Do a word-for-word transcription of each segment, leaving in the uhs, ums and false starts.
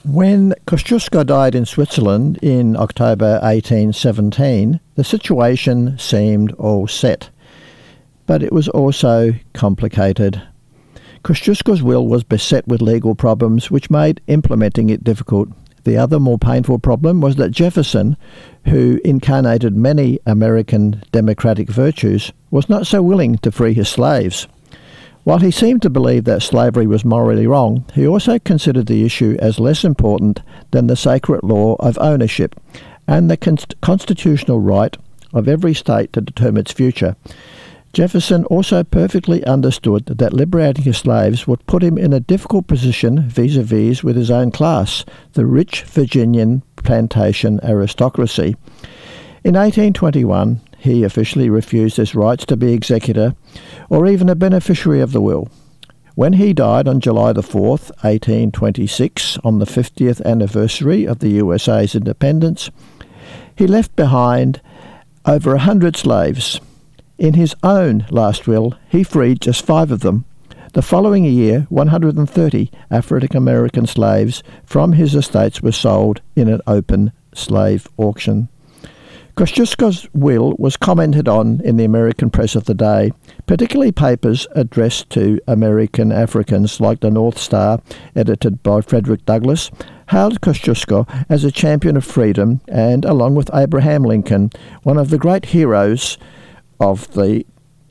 When Kosciuszko died in Switzerland in October eighteen seventeen, the situation seemed all set. But it was also complicated. Kosciuszko's will was beset with legal problems which made implementing it difficult. The other more painful problem was that Jefferson, who incarnated many American democratic virtues, was not so willing to free his slaves. While he seemed to believe that slavery was morally wrong, he also considered the issue as less important than the sacred law of ownership and the const- constitutional right of every state to determine its future. Jefferson also perfectly understood that liberating his slaves would put him in a difficult position vis-a-vis with his own class, the rich Virginian plantation aristocracy. In eighteen twenty-one, he officially refused his rights to be executor or even a beneficiary of the will. When he died on July the fourth, eighteen twenty-six, on the fiftieth anniversary of the U S A's independence, he left behind over a hundred slaves. In his own last will, he freed just five of them. The following year, one hundred thirty African-American slaves from his estates were sold in an open slave auction. Kosciuszko's will was commented on in the American press of the day, particularly papers addressed to American Africans like the North Star, edited by Frederick Douglass, hailed Kosciuszko as a champion of freedom and, along with Abraham Lincoln, one of the great heroes of the,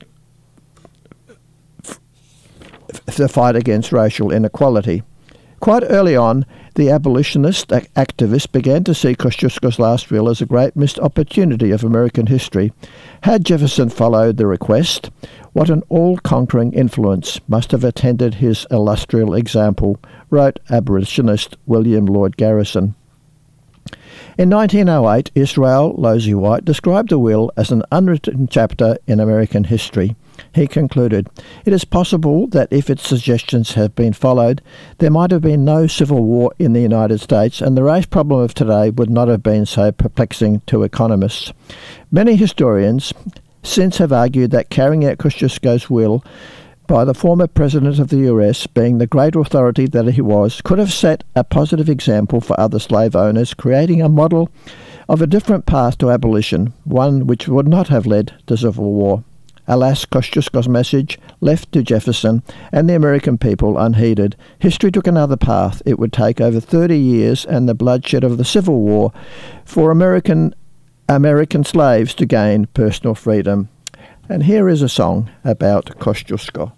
the fight against racial inequality. Quite early on, the abolitionist activists began to see Kosciuszko's last will as a great missed opportunity of American history. Had Jefferson followed the request, what an all-conquering influence must have attended his illustrious example, wrote abolitionist William Lloyd Garrison. In nineteen oh eight, Israel Losey White described the will as an unwritten chapter in American history. He concluded, "It is possible that if its suggestions had been followed, there might have been no civil war in the United States, and the race problem of today would not have been so perplexing to economists." Many historians since have argued that carrying out Kosciuszko's will by the former President of the U S, being the great authority that he was, could have set a positive example for other slave owners, creating a model of a different path to abolition, one which would not have led to civil war. Alas, Kosciuszko's message left to Jefferson and the American people unheeded. History took another path. It would take over thirty years and the bloodshed of the Civil War for American American slaves to gain personal freedom. And here is a song about Kosciuszko.